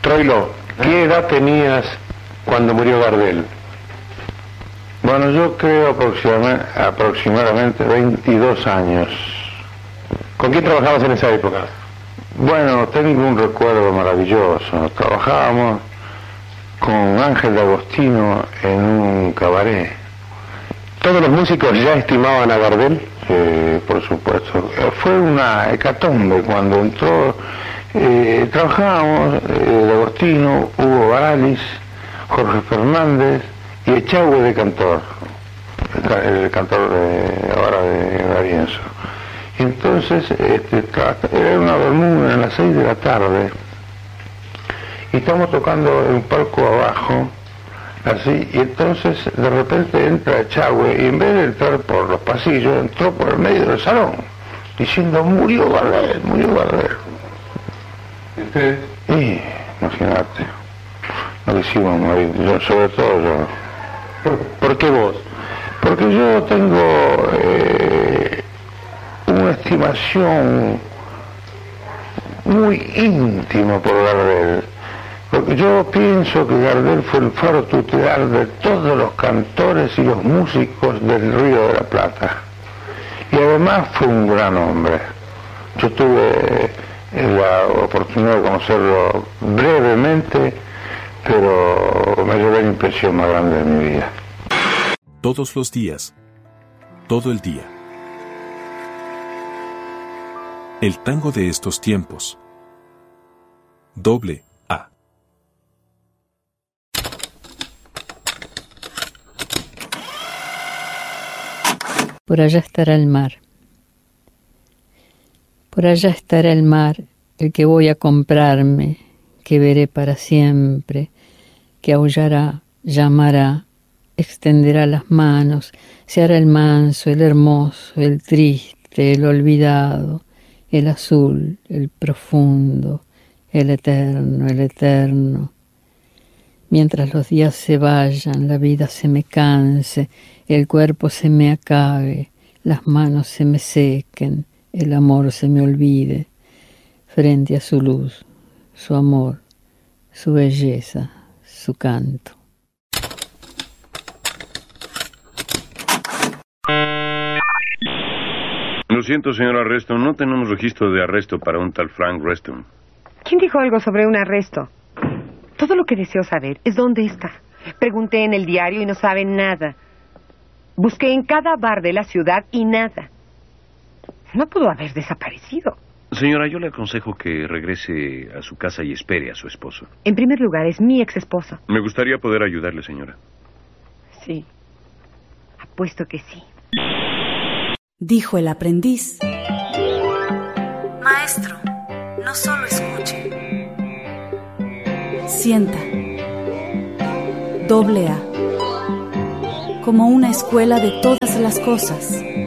Troilo, ¿qué edad tenías cuando murió Gardel? Bueno, yo creo aproximadamente 22 años. ¿Con quién trabajabas en esa época? Bueno, tengo un recuerdo maravilloso. Trabajábamos con Ángel D'Agostino en un cabaret. ¿Todos los músicos ya estimaban a Gardel? Por supuesto. Fue una hecatombe cuando entró. Trabajábamos D'Agostino, Hugo Baralis, Jorge Fernández y Echagüe de cantor, el cantor ahora de D'Arienzo. Y entonces era una bermuda a las 6 de la tarde y estamos tocando en un palco abajo, así, y entonces de repente entra Echagüe y en vez de entrar por los pasillos, entró por el medio del salón, diciendo murió Gardel, murió Gardel. ¿Y ustedes? Y imagínate, lo que hicimos morir, yo, sobre todo yo. ¿Por qué vos? Porque yo tengo una estimación muy íntima por Gardel. Porque yo pienso que Gardel fue el faro tutelar de todos los cantores y los músicos del Río de la Plata. Y además fue un gran hombre. Yo tuve la oportunidad de conocerlo brevemente, pero me llevé la impresión más grande de mi vida. Todos los días, todo el día. El tango de estos tiempos. AA. Por allá estará el mar. Por allá estará el mar, el que voy a comprarme, que veré para siempre, que aullará, llamará, extenderá las manos, se hará el manso, el hermoso, el triste, el olvidado, el azul, el profundo, el eterno. Mientras los días se vayan, la vida se me canse, el cuerpo se me acabe, las manos se me sequen, el amor se me olvide, frente a su luz, su amor, su belleza, su canto. Lo siento, señora Reston, no tenemos registro de arresto para un tal Frank Reston. ¿Quién dijo algo sobre un arresto? Todo lo que deseo saber es dónde está. Pregunté en el diario y no saben nada. Busqué en cada bar de la ciudad y nada. No pudo haber desaparecido. Señora, yo le aconsejo que regrese a su casa y espere a su esposo. En primer lugar, es mi ex esposo. Me gustaría poder ayudarle, señora. Sí. Apuesto que sí. Dijo el aprendiz. Maestro, no solo escuche. Sienta. AA. Como una escuela de todas las cosas.